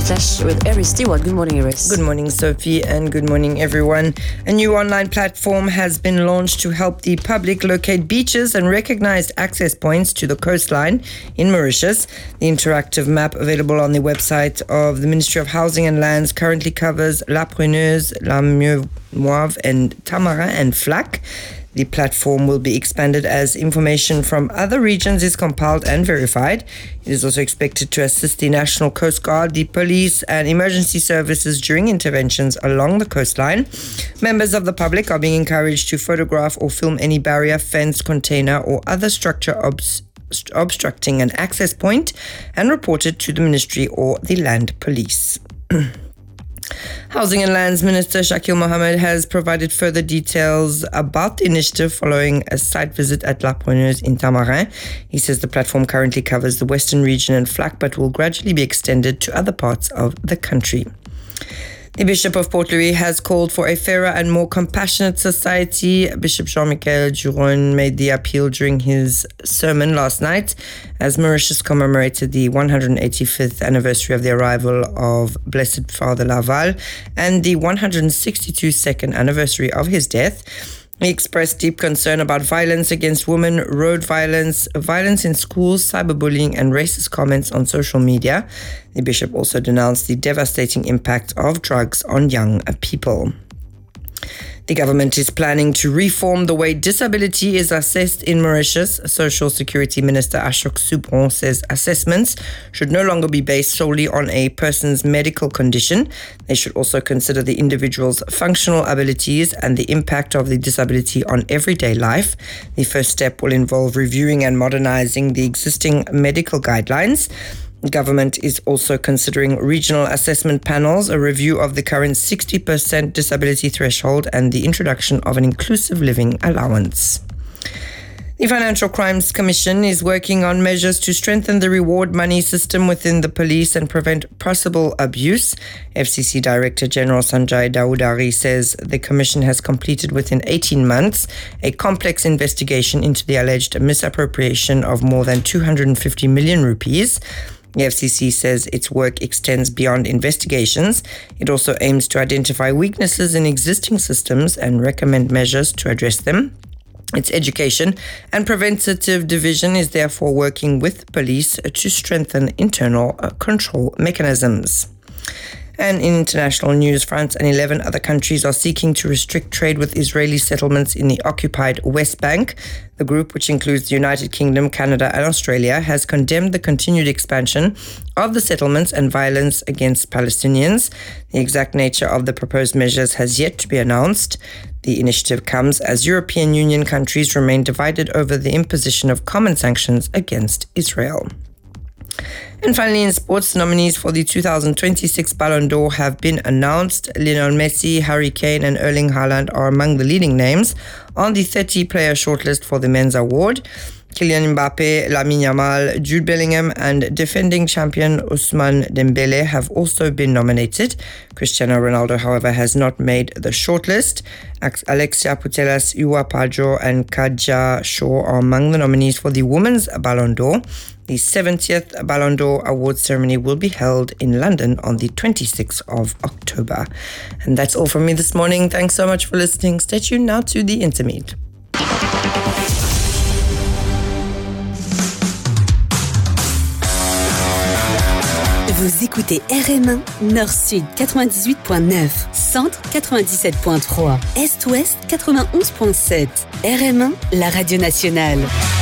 Flash with Iris Stewart. Good morning, Iris. Good morning, Sophie, and good morning, everyone. A new online platform has been launched to help the public locate beaches and recognized access points to the coastline in Mauritius. The interactive map available on the website of the Ministry of Housing and Lands currently covers La Pruneuse, La Mieuxmoise, and Tamarin and Flac. The platform will be expanded as information from other regions is compiled and verified. It is also expected to assist the National Coast Guard, the police, and emergency services during interventions along the coastline. Members of the public are being encouraged to photograph or film any barrier, fence, container, or other structure obstructing an access point and report it to the ministry or the land police. Housing and Lands Minister Shakil Mohammed has provided further details about the initiative following a site visit at La Pruneuse in Tamarin. He says the platform currently covers the western region and Flac, but will gradually be extended to other parts of the country. The Bishop of Port Louis has called for a fairer and more compassionate society. Bishop Jean-Michel Duron made the appeal during his sermon last night as Mauritius commemorated the 185th anniversary of the arrival of Blessed Father Laval and the 162nd anniversary of his death. He expressed deep concern about violence against women, road violence, violence in schools, cyberbullying, and racist comments on social media. The bishop also denounced the devastating impact of drugs on young people. The government is planning to reform the way disability is assessed in Mauritius. Social Security Minister Ashok Subron says assessments should no longer be based solely on a person's medical condition. They should also consider the individual's functional abilities and the impact of the disability on everyday life. The first step will involve reviewing and modernizing the existing medical guidelines. The government is also considering regional assessment panels, a review of the current 60% disability threshold, and the introduction of an inclusive living allowance. The Financial Crimes Commission is working on measures to strengthen the reward money system within the police and prevent possible abuse. FCC Director General Sanjay Daudari says the commission has completed within 18 months a complex investigation into the alleged misappropriation of more than 250 million rupees. The FCC says its work extends beyond investigations. It also aims to identify weaknesses in existing systems and recommend measures to address them. Its education and preventative division is therefore working with police to strengthen internal control mechanisms. And in international news, France and 11 other countries are seeking to restrict trade with Israeli settlements in the occupied West Bank. The group, which includes the United Kingdom, Canada, and Australia, has condemned the continued expansion of the settlements and violence against Palestinians. The exact nature of the proposed measures has yet to be announced. The initiative comes as European Union countries remain divided over the imposition of common sanctions against Israel. And finally, in sports, nominees for the 2026 Ballon d'Or have been announced. Lionel Messi, Harry Kane, and Erling Haaland are among the leading names on the 30-player shortlist for the men's award. Kylian Mbappe, Lamine Yamal, Jude Bellingham, and defending champion Ousmane Dembele have also been nominated. Cristiano Ronaldo, however, has not made the shortlist. Alexia Putellas, Iwa Pajo, and Kadja Shaw are among the nominees for the women's Ballon d'Or. The 70th Ballon d'Or award ceremony will be held in London on the 26th of October. And that's all from me this morning. Thanks so much for listening. Stay tuned now to the Intermediate. Vous écoutez RM1, Nord-Sud 98.9, Centre 97.3, Est-Ouest 91.7. RM1, la radio nationale.